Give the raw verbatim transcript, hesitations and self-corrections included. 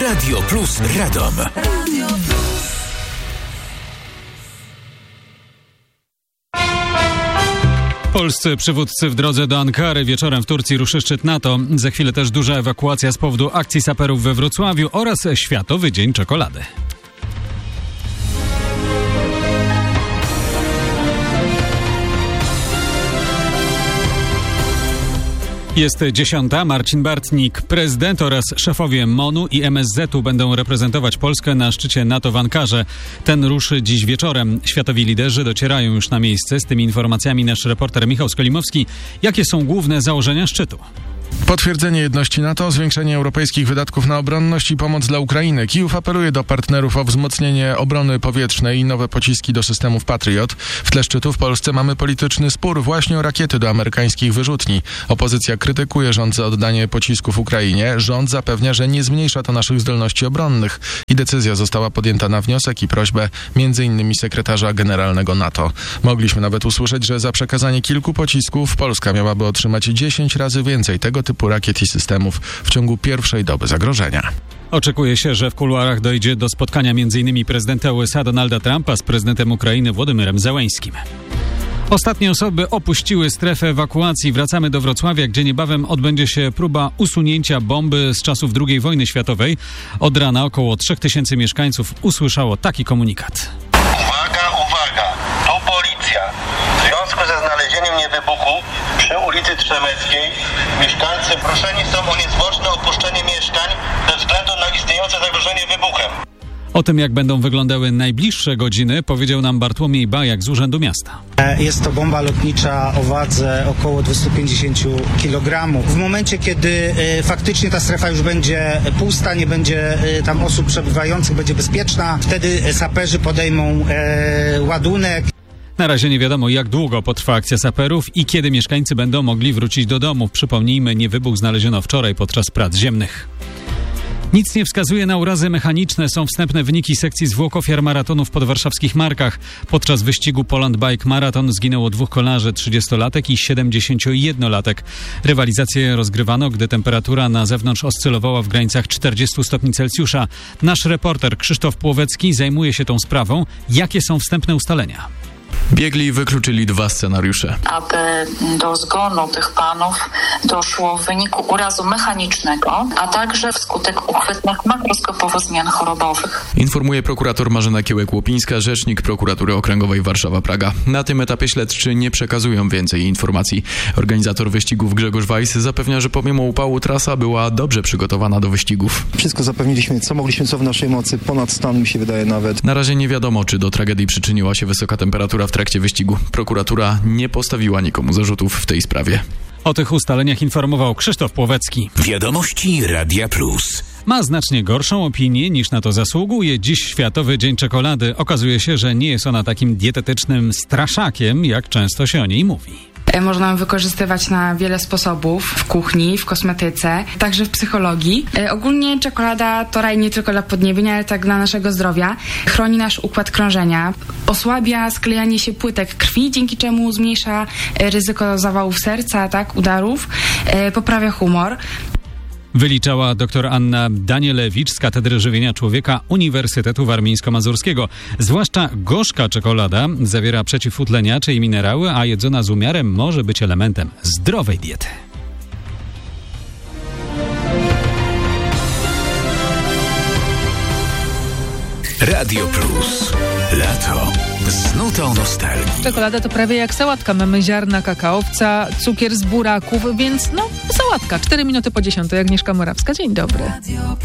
Radio Plus Radom. Radio Plus. Polscy przywódcy w drodze do Ankary. Wieczorem w Turcji ruszy szczyt NATO. Za chwilę też duża ewakuacja z powodu akcji saperów we Wrocławiu oraz Światowy Dzień Czekolady. Jest dziesiąta. Marcin Bartnik. Prezydent oraz szefowie MON-u i M S Z-u będą reprezentować Polskę na szczycie NATO w Ankarze. Ten ruszy dziś wieczorem. Światowi liderzy docierają już na miejsce. Z tymi informacjami nasz reporter Michał Skolimowski. Jakie są główne założenia szczytu? Potwierdzenie jedności NATO, zwiększenie europejskich wydatków na obronność i pomoc dla Ukrainy. Kijów apeluje do partnerów o wzmocnienie obrony powietrznej i nowe pociski do systemów Patriot. W tle szczytu w Polsce mamy polityczny spór właśnie o rakiety do amerykańskich wyrzutni. Opozycja krytykuje rząd za oddanie pocisków Ukrainie. Rząd zapewnia, że nie zmniejsza to naszych zdolności obronnych. I decyzja została podjęta na wniosek i prośbę między innymi sekretarza generalnego NATO. Mogliśmy nawet usłyszeć, że za przekazanie kilku pocisków Polska miałaby otrzymać dziesięć razy więcej tego typu rakiet i systemów w ciągu pierwszej doby zagrożenia. Oczekuje się, że w kuluarach dojdzie do spotkania między innymi prezydenta U S A Donalda Trumpa z prezydentem Ukrainy Władimyrem Zełeńskim. Ostatnie osoby opuściły strefę ewakuacji. Wracamy do Wrocławia, gdzie niebawem odbędzie się próba usunięcia bomby z czasów drugiej wojny światowej. Od rana około trzech tysięcy mieszkańców usłyszało taki komunikat. Uwaga, uwaga, tu policja. W związku ze znalezieniem niewybuchu przy ulicy Trzemeckiej mieszkańcy proszeni są o niezwłoczne opuszczenie mieszkań ze względu na istniejące zagrożenie wybuchem. O tym, jak będą wyglądały najbliższe godziny, powiedział nam Bartłomiej Bajak z Urzędu Miasta. Jest to bomba lotnicza o wadze około dwieście pięćdziesiąt kilogramów. W momencie, kiedy y, faktycznie ta strefa już będzie pusta, nie będzie y, tam osób przebywających, będzie bezpieczna, wtedy saperzy podejmą y, ładunek. Na razie nie wiadomo, jak długo potrwa akcja saperów i kiedy mieszkańcy będą mogli wrócić do domów. Przypomnijmy, niewybuch znaleziono wczoraj podczas prac ziemnych. Nic nie wskazuje na urazy mechaniczne. Są wstępne wyniki sekcji zwłok ofiar maratonu w podwarszawskich Markach. Podczas wyścigu Poland Bike Marathon zginęło dwóch kolarzy, trzydziestolatek i siedemdziesięciojednolatek. Rywalizację rozgrywano, gdy temperatura na zewnątrz oscylowała w granicach czterdziestu stopni Celsjusza. Nasz reporter Krzysztof Płowecki zajmuje się tą sprawą. Jakie są wstępne ustalenia? Biegli wykluczyli dwa scenariusze. Aby do zgonu tych panów doszło w wyniku urazu mechanicznego, a także wskutek uchwytnych makroskopowo zmian chorobowych. Informuje prokurator Marzena Kiełek-Łopińska, rzecznik prokuratury okręgowej Warszawa-Praga. Na tym etapie śledczy nie przekazują więcej informacji. Organizator wyścigów Grzegorz Weiss zapewnia, że pomimo upału trasa była dobrze przygotowana do wyścigów. Wszystko zapewniliśmy, co mogliśmy, co w naszej mocy, ponad stan mi się wydaje nawet. Na razie nie wiadomo, czy do tragedii przyczyniła się wysoka temperatura w trakcie wyścigu. Prokuratura nie postawiła nikomu zarzutów w tej sprawie. O tych ustaleniach informował Krzysztof Płowecki. Wiadomości Radia Plus. Ma znacznie gorszą opinię niż na to zasługuje dziś Światowy Dzień Czekolady. Okazuje się, że nie jest ona takim dietetycznym straszakiem, jak często się o niej mówi. Można ją wykorzystywać na wiele sposobów w kuchni, w kosmetyce, także w psychologii. Ogólnie czekolada to raj nie tylko dla podniebienia, ale tak dla naszego zdrowia. Chroni nasz układ krążenia, osłabia sklejanie się płytek krwi, dzięki czemu zmniejsza ryzyko zawałów serca, tak, udarów, poprawia humor. Wyliczała dr Anna Danielewicz z Katedry Żywienia Człowieka Uniwersytetu Warmińsko-Mazurskiego. Zwłaszcza gorzka czekolada zawiera przeciwutleniacze i minerały, a jedzona z umiarem może być elementem zdrowej diety. Radio Plus. Lato. Z nutą nostalgii. Czekolada to prawie jak sałatka. Mamy ziarna kakaowca, cukier z buraków, więc no, sałatka. Cztery minuty po dziesiątej. Agnieszka Morawska. Dzień dobry.